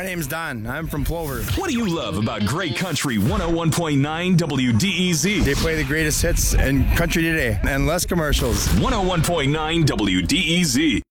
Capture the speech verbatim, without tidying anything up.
My name's Don. I'm from Plover. What do you love about Great Country one oh one point nine W D E Z? They play the greatest hits in country today and less commercials. one oh one point nine W D E Z.